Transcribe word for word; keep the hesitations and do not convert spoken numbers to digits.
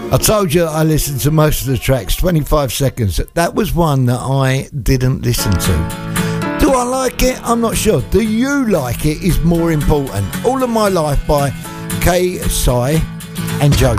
I told you I listened to most of the tracks, twenty-five seconds. That was one that I didn't listen to. Do I like it? I'm not sure. Do you like it is more important. All of My Life by K. Psy and Joe.